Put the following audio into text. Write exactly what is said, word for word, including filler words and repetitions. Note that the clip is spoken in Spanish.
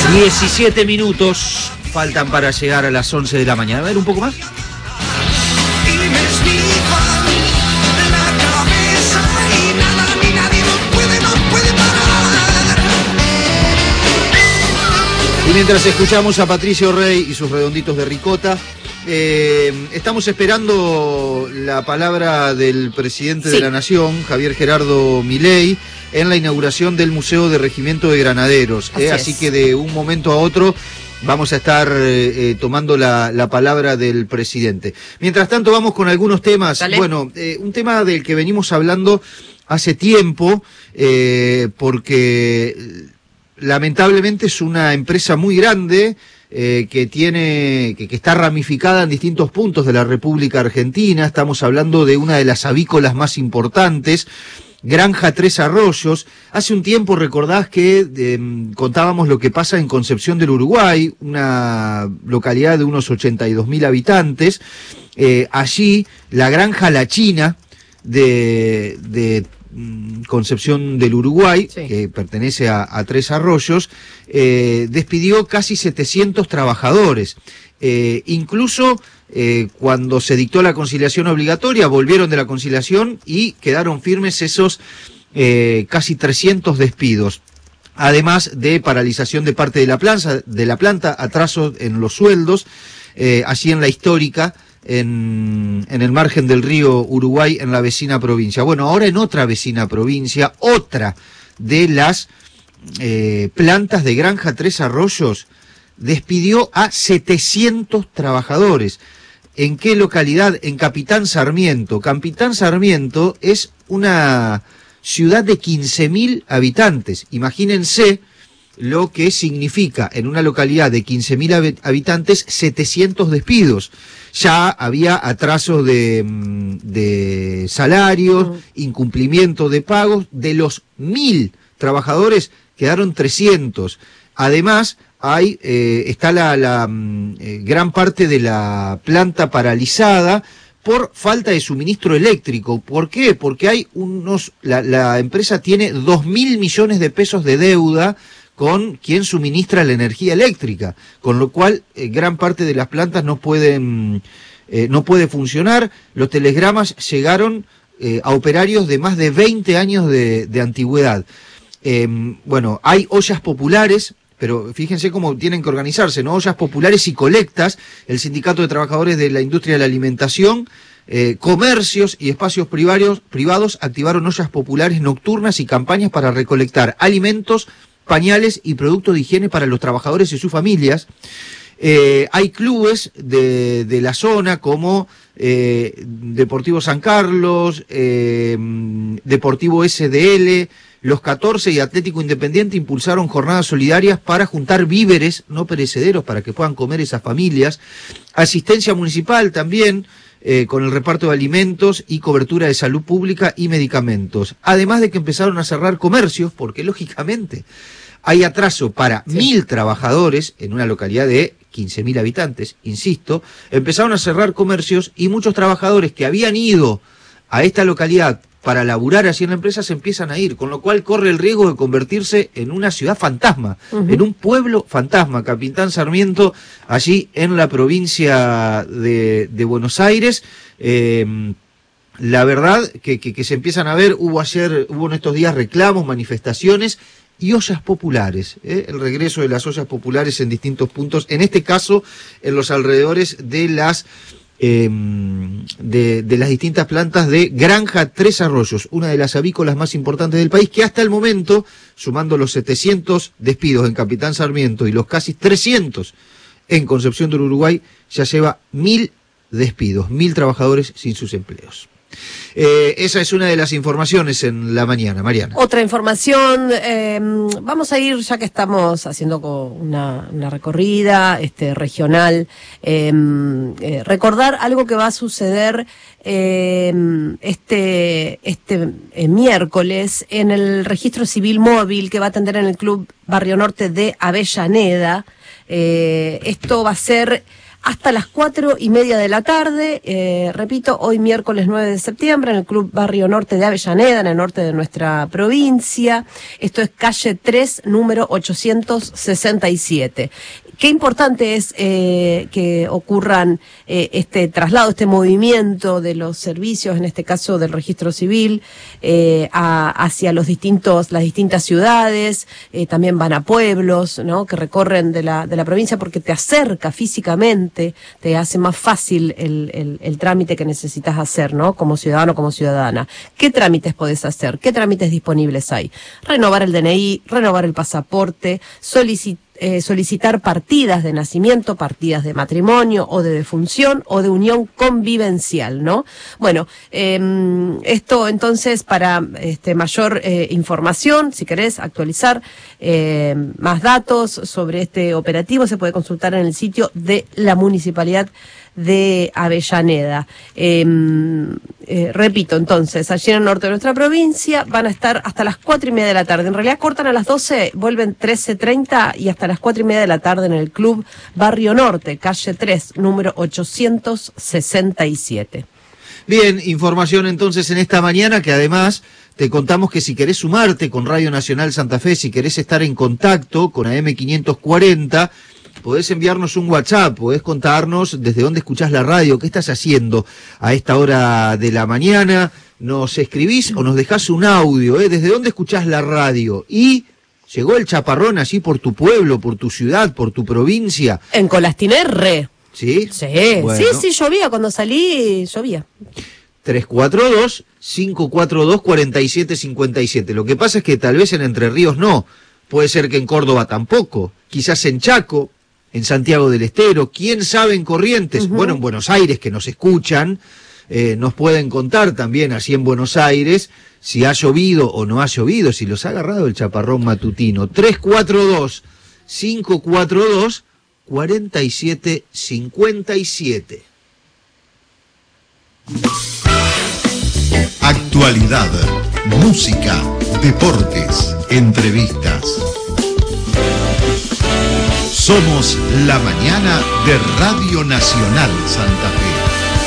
diecisiete minutos faltan para llegar a las once de la mañana. A ver, un poco más. Y mientras escuchamos a Patricio Rey y sus redonditos de ricota, eh, estamos esperando la palabra del presidente sí. de la Nación, Javier Gerardo Milei, en la inauguración del Museo de Regimiento de Granaderos. Así, eh, así que de un momento a otro vamos a estar eh, tomando la, la palabra del presidente. Mientras tanto vamos con algunos temas. Dale. Bueno, eh, un tema del que venimos hablando hace tiempo, eh, porque lamentablemente es una empresa muy grande eh, que tiene que, que está ramificada en distintos puntos de la República Argentina. Estamos hablando de una de las avícolas más importantes, Granja Tres Arroyos. Hace un tiempo recordás que eh, contábamos lo que pasa en Concepción del Uruguay, una localidad de unos ochenta y dos mil habitantes. Eh, allí la Granja La China de, de Concepción del Uruguay, sí. que pertenece a, a Tres Arroyos, eh, despidió casi setecientos trabajadores. Eh, incluso eh, cuando se dictó la conciliación obligatoria, volvieron de la conciliación y quedaron firmes esos eh, casi trescientos despidos. Además de paralización de parte de la planta, de la planta atraso en los sueldos, eh, allí en la histórica, En, en el margen del río Uruguay, en la vecina provincia. Bueno, ahora en otra vecina provincia, otra de las eh, plantas de Granja Tres Arroyos despidió a setecientos trabajadores. ¿En qué localidad? En Capitán Sarmiento. Capitán Sarmiento es una ciudad de quince mil habitantes. Imagínense lo que significa en una localidad de quince mil habitantes setecientos despidos. Ya había atrasos de, de salarios, uh-huh. incumplimiento de pagos. De los mil trabajadores quedaron trescientos. Además, hay eh, está la, la eh, gran parte de la planta paralizada por falta de suministro eléctrico. ¿Por qué? Porque hay unos la, la empresa tiene dos mil millones de pesos de deuda con quien suministra la energía eléctrica, con lo cual eh, gran parte de las plantas no pueden eh, no puede funcionar. Los telegramas llegaron eh, a operarios de más de veinte años de, de antigüedad. Eh, bueno, hay ollas populares, pero fíjense cómo tienen que organizarse, ¿no? Ollas populares y colectas, el Sindicato de Trabajadores de la Industria de la Alimentación, eh, comercios y espacios privados, privados activaron ollas populares nocturnas y campañas para recolectar alimentos, pañales y productos de higiene para los trabajadores y sus familias. Eh, hay clubes de, de la zona como eh, Deportivo San Carlos, eh, Deportivo S D L, Los catorce y Atlético Independiente impulsaron jornadas solidarias para juntar víveres no perecederos para que puedan comer esas familias. Asistencia municipal también, eh, con el reparto de alimentos y cobertura de salud pública y medicamentos. Además de que empezaron a cerrar comercios, porque lógicamente hay atraso para sí. mil trabajadores en una localidad de quince mil habitantes, insisto, empezaron a cerrar comercios y muchos trabajadores que habían ido a esta localidad para laburar así en la empresa se empiezan a ir, con lo cual corre el riesgo de convertirse en una ciudad fantasma, uh-huh. en un pueblo fantasma. Capitán Sarmiento, allí en la provincia de, de Buenos Aires. Eh, la verdad que, que, que se empiezan a ver, hubo ayer, hubo en estos días reclamos, manifestaciones y ollas populares, ¿eh? el regreso de las ollas populares en distintos puntos, en este caso en los alrededores de las eh, de, de las distintas plantas de Granja Tres Arroyos, una de las avícolas más importantes del país, que hasta el momento, sumando los setecientos despidos en Capitán Sarmiento y los casi trescientos en Concepción del Uruguay, ya lleva mil despidos, mil trabajadores sin sus empleos. Eh, esa es una de las informaciones en la mañana, Mariana. Otra información, eh, vamos a ir, ya que estamos haciendo una, una recorrida este, regional, eh, eh, recordar algo que va a suceder eh, este, este eh, miércoles en el registro civil móvil que va a atender en el Club Barrio Norte de Avellaneda. Eh, esto va a ser hasta las cuatro y media de la tarde, eh, repito, hoy miércoles nueve de septiembre, en el Club Barrio Norte de Avellaneda, en el norte de nuestra provincia. Esto es calle tres, número ochocientos sesenta y siete. Qué importante es eh, que ocurran eh, este traslado, este movimiento de los servicios, en este caso del registro civil, eh, a, hacia los distintos, las distintas ciudades, eh, también van a pueblos, ¿no? Que recorren de la, de la provincia, porque te acerca físicamente, te hace más fácil el, el, el trámite que necesitas hacer, ¿no? Como ciudadano, como ciudadana. ¿Qué trámites podés hacer? ¿Qué trámites disponibles hay? Renovar el D N I, renovar el pasaporte, solicitar Eh, solicitar partidas de nacimiento, partidas de matrimonio o de defunción o de unión convivencial, ¿no? Bueno, eh, esto entonces para este, mayor eh, información, si querés actualizar eh, más datos sobre este operativo, se puede consultar en el sitio de la Municipalidad de Avellaneda. Eh, eh, repito, entonces, allí en el norte de nuestra provincia van a estar hasta las cuatro y media de la tarde. En realidad cortan a las doce, vuelven trece treinta y hasta las cuatro y media de la tarde en el Club Barrio Norte, calle tres, número ochocientos sesenta y siete. Bien, información entonces en esta mañana, que además te contamos que si querés sumarte con Radio Nacional Santa Fe, si querés estar en contacto con A M quinientos cuarenta, podés enviarnos un WhatsApp, podés contarnos desde dónde escuchás la radio, qué estás haciendo a esta hora de la mañana, nos escribís o nos dejás un audio, ¿eh? Desde dónde escuchás la radio. Y llegó el chaparrón allí por tu pueblo, por tu ciudad, por tu provincia. En Colastiné, re. ¿Sí? Sí, bueno. sí, sí, llovía, cuando salí, llovía. tres cuatro dos, cinco cuatro dos, cuatro siete cinco siete. Lo que pasa es que tal vez en Entre Ríos no, puede ser que en Córdoba tampoco, quizás en Chaco, en Santiago del Estero, quién sabe en Corrientes, uh-huh. Bueno, en Buenos Aires, que nos escuchan, eh, nos pueden contar también así en Buenos Aires si ha llovido o no ha llovido, si los ha agarrado el chaparrón matutino. tres cuatro dos, cinco cuatro dos, cuatro siete cinco siete. Actualidad, música, deportes, entrevistas. Somos la mañana de Radio Nacional Santa Fe.